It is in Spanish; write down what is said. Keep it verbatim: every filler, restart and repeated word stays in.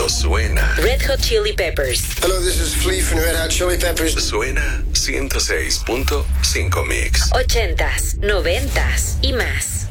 cuando suena. Red Hot Chili Peppers. Hello, this is Flea from Red Hot Chili Peppers. Suena ciento seis punto cinco Mix. Ochentas, noventas y más.